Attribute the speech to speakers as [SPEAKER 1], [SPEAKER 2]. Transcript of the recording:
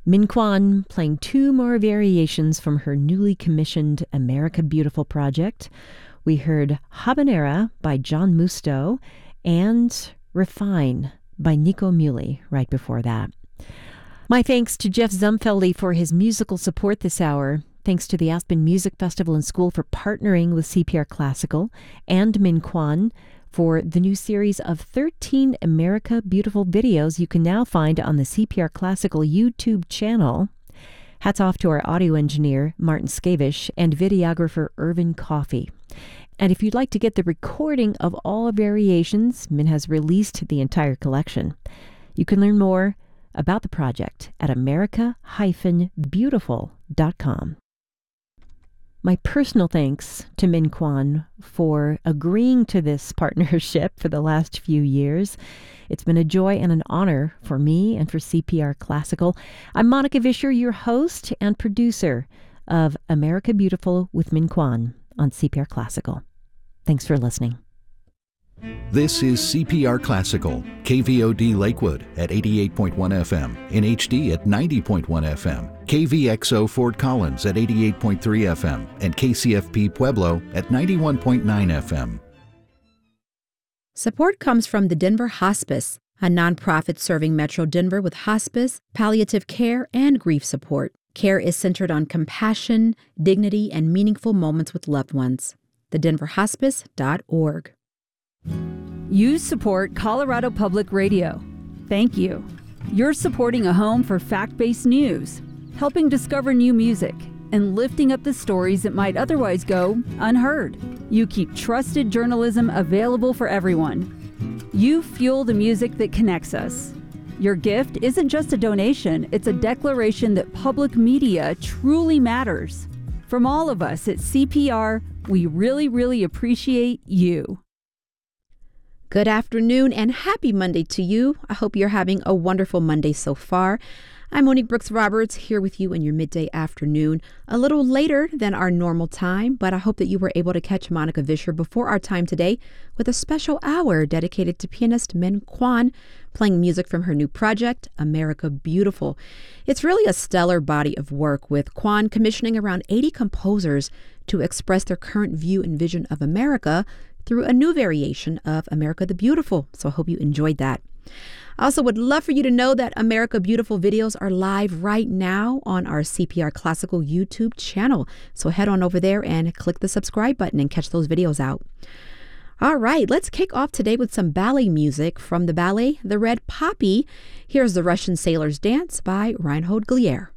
[SPEAKER 1] Min Kwan playing two more variations from her newly commissioned America Beautiful project. We heard Habanera by John Musto and Refine by Nico Muhly right before that. My thanks to Jeff Zumfeldy for his musical support this hour. Thanks to the Aspen Music Festival and School for partnering with CPR Classical, and Min Kwan for the new series of 13 America Beautiful videos you can now find on the CPR Classical YouTube channel. Hats off to our audio engineer, Martin Skavish, and videographer, Irvin Coffey. And if you'd like to get the recording of all variations, Min has released the entire collection. You can learn more about the project at america-beautiful.com. My personal thanks to Min Kwan for agreeing to this partnership for the last few years. It's been a joy and an honor for me and for CPR Classical. I'm Monica Vischer, your host and producer of America Beautiful with Min Kwan on CPR Classical. Thanks for listening.
[SPEAKER 2] This is CPR Classical, KVOD Lakewood at 88.1 FM, NHD at 90.1 FM, KVXO Fort Collins at 88.3 FM, and KCFP Pueblo at 91.9 FM.
[SPEAKER 3] Support comes from the Denver Hospice, a nonprofit serving Metro Denver with hospice, palliative care, and grief support. Care is centered on compassion, dignity, and meaningful moments with loved ones. TheDenverHospice.org.
[SPEAKER 4] You support Colorado Public Radio. Thank you. You're supporting a home for fact-based news, helping discover new music, and lifting up the stories that might otherwise go unheard. You keep trusted journalism available for everyone. You fuel the music that connects us. Your gift isn't just a donation, it's a declaration that public media truly matters. From all of us at CPR, we really appreciate you.
[SPEAKER 3] Good afternoon and happy Monday to you. I hope you're having a wonderful Monday so far. I'm Monique Brooks Roberts here with you in your midday afternoon, a little later than our normal time, but I hope that you were able to catch Monica Vischer before our time today with a special hour dedicated to pianist Min Kwan playing music from her new project, America Beautiful. It's really a stellar body of work, with Kwan commissioning around 80 composers to express their current view and vision of America through a new variation of America the Beautiful. So I hope you enjoyed that. I also would love for you to know that America Beautiful videos are live right now on our CPR Classical YouTube channel. So head on over there and click the subscribe button and catch those videos out. All right, let's kick off today with some ballet music from the ballet The Red Poppy. Here's The Russian Sailor's Dance by Reinhold Glier.